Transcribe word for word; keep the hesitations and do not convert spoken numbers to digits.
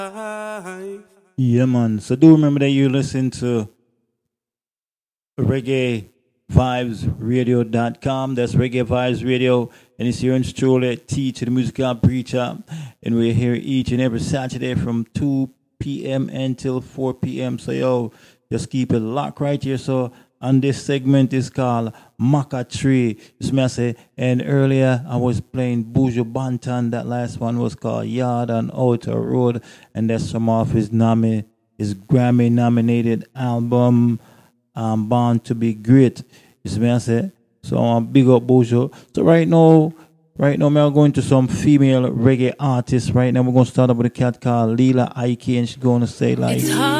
Yeah, man. So do remember that you listen to reggae vibes radio dot com. That's Reggae Vibes Radio. And it's your and truly T to the musical preacher. And we're here each and every Saturday from two p.m. until four p.m. So, yo, just keep it locked right here. So, and this segment is called Maka Tree. It's me I say, and earlier I was playing Buju Banton. That last one was called Yard on Outer Road. And that's some of his, nomi- his Grammy nominated album, um, Born to Be Great. It's me I say. So I'm big up Buju. So right now, right now we're going to some female reggae artists. Right now we're going to start up with a cat called Leela Ike, and she's going to say like... It's hard.